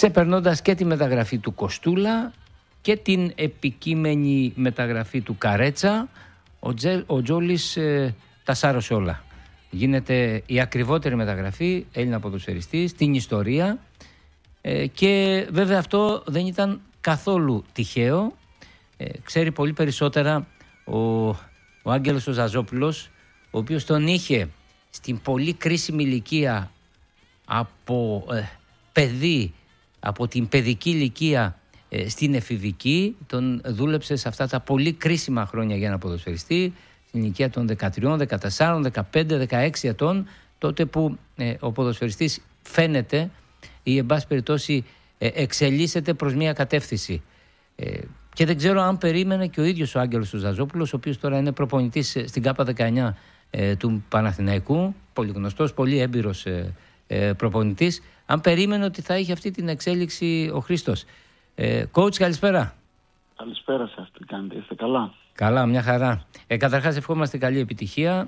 ξεπερνώντας και τη μεταγραφή του Κοστούλα και την επικείμενη μεταγραφή του Καρέτσα, ο Τζόλης τα σάρωσε όλα. Γίνεται η ακριβότερη μεταγραφή Έλληνα ποδοσφαιριστή στην ιστορία, και βέβαια αυτό δεν ήταν καθόλου τυχαίο. Ξέρει πολύ περισσότερα ο Άγγελος ο Ζαζόπουλος, ο οποίος τον είχε στην πολύ κρίσιμη ηλικία από παιδί, από την παιδική ηλικία στην εφηβική. Τον δούλεψε σε αυτά τα πολύ κρίσιμα χρόνια για ένα ποδοσφαιριστή, στην ηλικία των 13, 14, 15, 16 ετών, τότε που ο ποδοσφαιριστής φαίνεται ή εν πάση περιπτώσει εξελίσσεται προς μια κατεύθυνση. Και δεν ξέρω αν περίμενε και ο ίδιος ο Άγγελος ο Ζαζόπουλος, ο οποίος τώρα είναι προπονητής στην ΚΑΠΑ 19 του Παναθηναϊκού, πολύ γνωστός, πολύ έμπειρος προπονητής, αν περίμενε ότι θα είχε αυτή την εξέλιξη ο Χρήστος. Coach, καλησπέρα. Καλησπέρα σας, τι κάνετε, είστε καλά? Καλά, μια χαρά. Καταρχάς ευχόμαστε καλή επιτυχία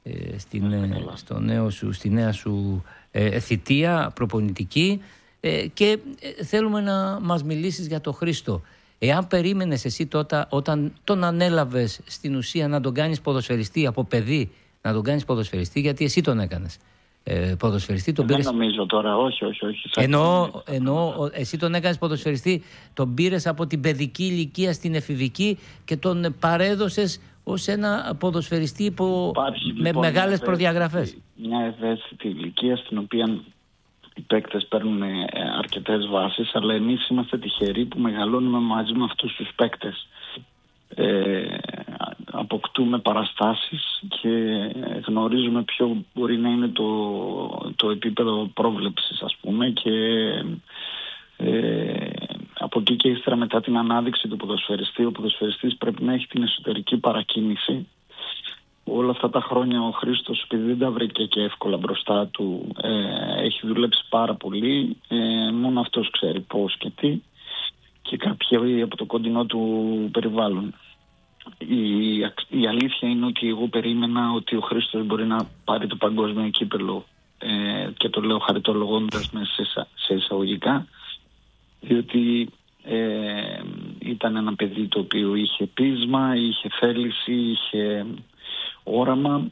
στη νέα σου θητεία προπονητική, και θέλουμε να μας μιλήσεις για τον Χρήστο. Εάν περίμενες εσύ τότε, όταν τον ανέλαβες στην ουσία να τον κάνεις ποδοσφαιριστή από παιδί, να τον κάνεις ποδοσφαιριστή, γιατί εσύ τον έκανες ποδοσφαιριστή, τον πήρες... Δεν νομίζω τώρα, όχι. Εννοώ, εσύ τον έκανες ποδοσφαιριστή, τον πήρες από την παιδική ηλικία στην εφηβική και τον παρέδωσες ως ένα ποδοσφαιριστή με μεγάλες προδιαγραφές. Μια ευαίσθητη ηλικία στην οποία οι παίκτες παίρνουν αρκετές βάσεις, αλλά εμείς είμαστε τυχεροί που μεγαλώνουμε μαζί με αυτούς τους παίκτες. Αποκτούμε παραστάσεις και γνωρίζουμε ποιο μπορεί να είναι το επίπεδο πρόβλεψης, ας πούμε, και από εκεί και ύστερα, μετά την ανάδειξη του ποδοσφαιριστή, ο ποδοσφαιριστής πρέπει να έχει την εσωτερική παρακίνηση. Όλα αυτά τα χρόνια ο Χρήστος, επειδή δεν τα βρήκε και εύκολα μπροστά του, έχει δουλέψει πάρα πολύ, μόνο αυτός ξέρει πώς και τι, και κάποιοι από το κοντινό του περιβάλλον. Η αλήθεια είναι ότι εγώ περίμενα ότι ο Χρήστος μπορεί να πάρει το παγκόσμιο κύπελλο, και το λέω χαριτολογώντας μέσα σε εισαγωγικά, διότι ήταν ένα παιδί το οποίο είχε πείσμα, είχε θέληση, είχε όραμα,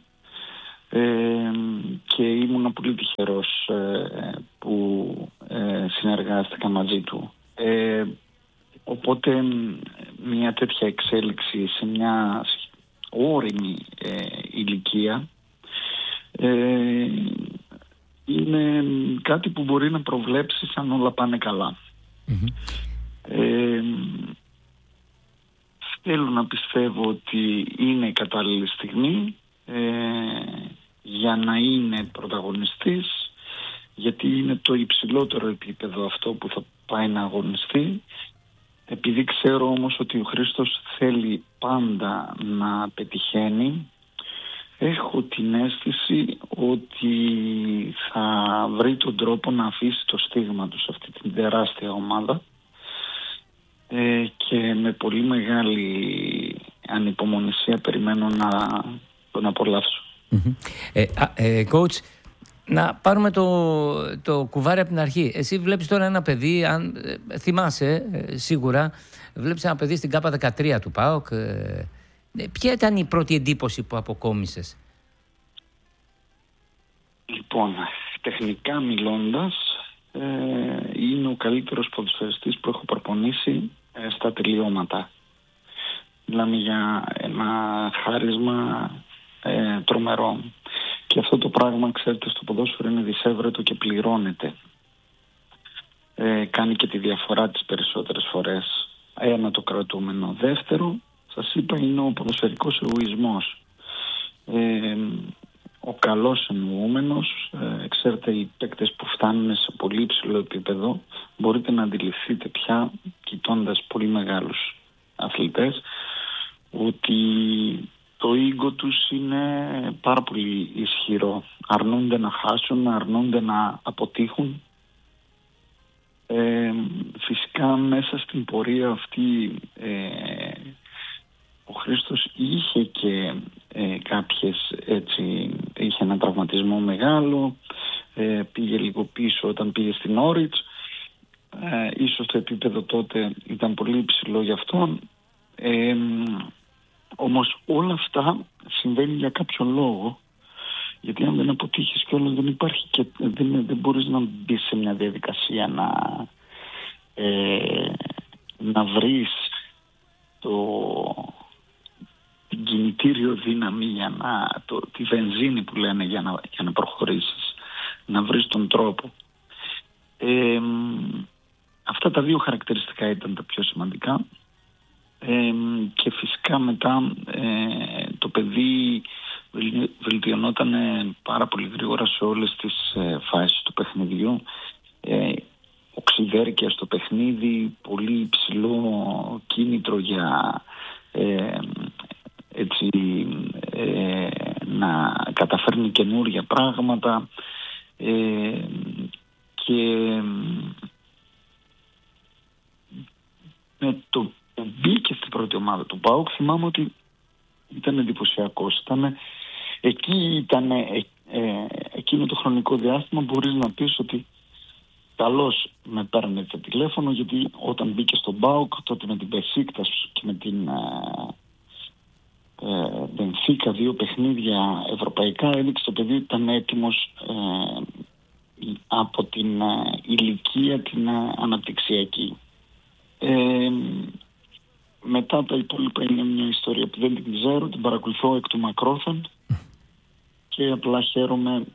και ήμουν πολύ τυχερός που συνεργάστηκα μαζί του. Οπότε μια τέτοια εξέλιξη σε μια όριμη ηλικία είναι κάτι που μπορεί να προβλέψεις αν όλα πάνε καλά. Θέλω να πιστεύω ότι είναι η κατάλληλη στιγμή για να είναι πρωταγωνιστής, γιατί είναι το υψηλότερο επίπεδο αυτό που θα πάει να αγωνιστεί. Επειδή ξέρω όμως ότι ο Χρήστος θέλει πάντα να πετυχαίνει, έχω την αίσθηση ότι θα βρει τον τρόπο να αφήσει το στίγμα του σε αυτή την τεράστια ομάδα, και με πολύ μεγάλη ανυπομονησία περιμένω να τον απολαύσω. Coach, να πάρουμε το κουβάρι από την αρχή. Εσύ βλέπεις τώρα ένα παιδί, αν θυμάσαι σίγουρα, βλέπεις ένα παιδί στην ΚΑΠΑ 13 του ΠΑΟΚ. Ποια ήταν η πρώτη εντύπωση που αποκόμισες? Λοιπόν, τεχνικά μιλώντας, είναι ο καλύτερος ποδοσφαιριστής που έχω προπονήσει στα τελειώματα. Μιλάμε για ένα χάρισμα τρομερό. Και αυτό το πράγμα, ξέρετε, στο ποδόσφαιρο είναι δυσέβρετο και πληρώνεται. Κάνει και τη διαφορά τις περισσότερες φορές. Ένα, το κρατούμενο. Δεύτερο, σας είπα, είναι ο ποδοσφαιρικός εγωισμός. Ο καλός εννοούμενος, ξέρετε, οι παίκτες που φτάνουν σε πολύ υψηλό επίπεδο, μπορείτε να αντιληφθείτε πια, κοιτώντας πολύ μεγάλους αθλητές, ότι το ego τους είναι πάρα πολύ ισχυρό. Αρνούνται να χάσουν, αρνούνται να αποτύχουν. Φυσικά μέσα στην πορεία αυτή ο Χρήστος είχε και κάποιες, έτσι, είχε ένα τραυματισμό μεγάλο, πήγε λίγο πίσω όταν πήγε στην Όριτς, ίσως το επίπεδο τότε ήταν πολύ υψηλό για αυτόν. Όμως όλα αυτά συμβαίνουν για κάποιο λόγο, γιατί αν δεν αποτύχεις κιόλας δεν υπάρχει και δεν μπορείς να μπεις σε μια διαδικασία να βρεις την κινητήριο δύναμη τη βενζίνη που λένε για να προχωρήσεις, να βρεις τον τρόπο. Αυτά τα δύο χαρακτηριστικά ήταν τα πιο σημαντικά, και φυσικά μετά το παιδί βελτιωνόταν πάρα πολύ γρήγορα σε όλες τις φάσεις του παιχνιδιού. Οξυδέρκεια στο παιχνίδι, πολύ υψηλό κίνητρο για να καταφέρνει καινούργια πράγματα, και με το που μπήκε στην πρώτη ομάδα του ΠΑΟΚ θυμάμαι ότι ήταν εντυπωσιακός. Εκείνο το χρονικό διάστημα μπορείς να πεις ότι καλώς με παίρνετε τηλέφωνο, γιατί όταν μπήκε στον ΠΑΟΚ τότε με την Μπεσίκτας και με την Μπενφίκα, δύο παιχνίδια ευρωπαϊκά, έδειξε το παιδί ότι ήταν έτοιμος από την ηλικία την αναπτυξιακή. Μετά τα υπόλοιπα είναι μια ιστορία που δεν την ξέρω, την παρακολουθώ εκ του μακρόθεν και απλά χαίρομαι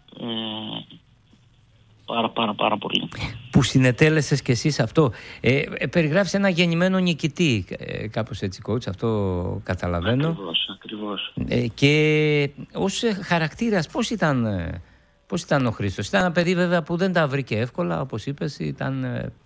πάρα πολύ. Που συνετέλεσες κι εσύ αυτό. Περιγράφεις ένα γεννημένο νικητή, κάπως έτσι, coach, αυτό καταλαβαίνω. Ακριβώς. Και ως χαρακτήρας πώς ήταν ο Χρήστος? Ήταν ένα παιδί βέβαια που δεν τα βρήκε εύκολα, όπως είπες, ήταν...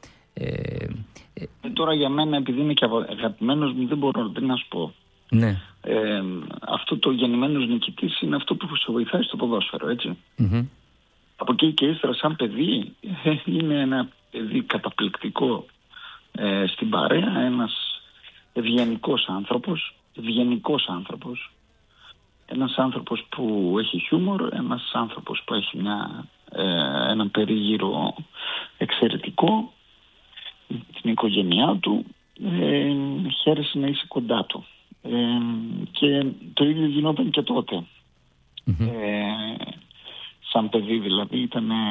Τώρα για μένα, επειδή είναι και αγαπημένος μου, δεν μπορώ να σου πω. Ναι. Αυτό το γεννημένος νικητής είναι αυτό που σε βοηθάει στο ποδόσφαιρο, έτσι. Mm-hmm. Από εκεί και ύστερα σαν παιδί είναι ένα παιδί καταπληκτικό στην παρέα, ένας ευγενικός άνθρωπος, ένας άνθρωπος που έχει χιούμορ, ένας άνθρωπος που έχει έναν περίγυρο εξαιρετικό, την οικογένειά του, χαίρεσαι να είσαι κοντά του, και το ίδιο γινόταν και τότε. Mm-hmm. Σαν παιδί δηλαδή ήταν